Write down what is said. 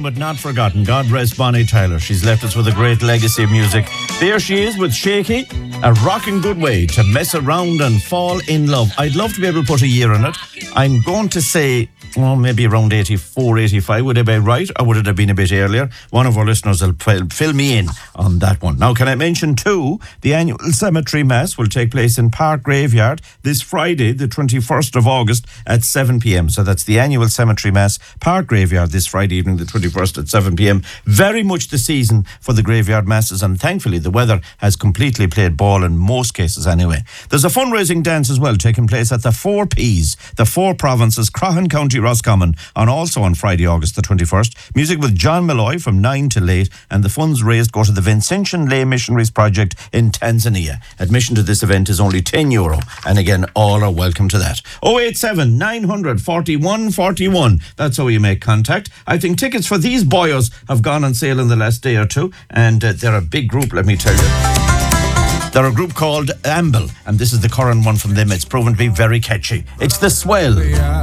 but not forgotten. God rest Bonnie Tyler. She's left us with a great legacy of music. There she is with Shaky, a rocking good way to mess around and fall in love. I'd love to be able to put a year on it. I'm going to say, well, maybe around 84, 85. Would it be right, or would it have been a bit earlier? One of our listeners will fill me in on that one. Now, can I mention too, the annual cemetery mass will take place in Park Graveyard this Friday, the 21st of August at 7 p.m. So that's the annual cemetery mass, Park Graveyard, this Friday evening, the 21st at 7 p.m. Very much the season for the graveyard masses, and thankfully the weather has completely played ball in most cases anyway. There's a fundraising dance as well taking place at the 4 Ps, the 4 provinces, Croghan County, Roscommon, and also on Friday, August the 21st. Music with John Malloy from 9 till 8, and the funds raised go to the Vincentian Lay Missionaries Project in Tanzania. Admission to this event is only €10, and again, all are welcome to that. 087 900 41 41. That's how you make contact. I think tickets for these boyos have gone on sale in the last day or two, and they're a big group, let me tell you. They're a group called Amble, and this is the current one from them. It's proven to be very catchy. It's The Swell.